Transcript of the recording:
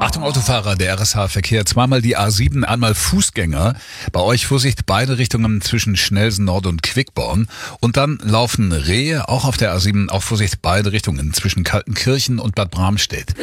Achtung Autofahrer, der RSH-Verkehr, zweimal die A7, einmal Fußgänger. Bei euch Vorsicht, beide Richtungen zwischen Schnelsen Nord und Quickborn. Und dann laufen Rehe, auch auf der A7, auch Vorsicht, beide Richtungen zwischen Kaltenkirchen und Bad Bramstedt.